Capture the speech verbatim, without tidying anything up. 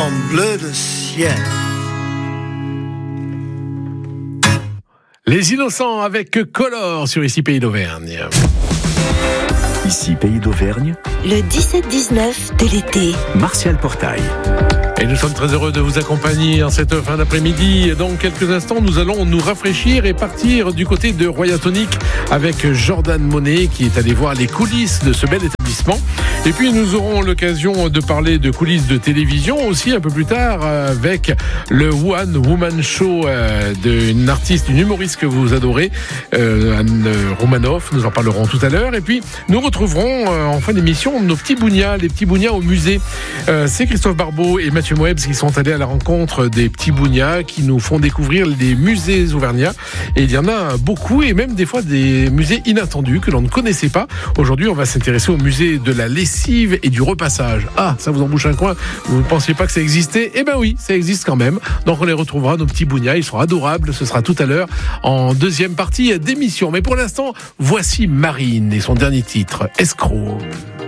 en bleu de ciel. Les Innocents avec Color sur Ici Pays d'Auvergne. Ici Pays d'Auvergne, le dix-sept dix-neuf de l'été. Martial Portail. Et nous sommes très heureux de vous accompagner en cette fin d'après-midi. Dans quelques instants, nous allons nous rafraîchir et partir du côté de Royatonic avec Jordan Monet qui est allé voir les coulisses de ce bel établissement. Et puis nous aurons l'occasion de parler de coulisses de télévision aussi un peu plus tard avec le One Woman Show d'une artiste, d'une humoriste que vous adorez, Anne Romanoff. Nous en parlerons tout à l'heure. Et puis nous retrouverons en fin d'émission nos petits bougnats, les petits bougnats au musée. C'est Christophe Barbeau et Mathieu Moebs qui sont allés à la rencontre des petits bougnats qui nous font découvrir les musées auvergnats. Et il y en a beaucoup et même des fois des musées inattendus que l'on ne connaissait pas. Aujourd'hui, on va s'intéresser au musée de la lessive et du repassage. Ah, ça vous embouche un coin. Vous ne pensiez pas que ça existait? Eh ben oui, ça existe quand même. Donc on les retrouvera, nos petits bougnats. Ils sont adorables. Ce sera tout à l'heure en deuxième partie d'émission. Mais pour l'instant, voici Marine et son dernier titre, Escroc.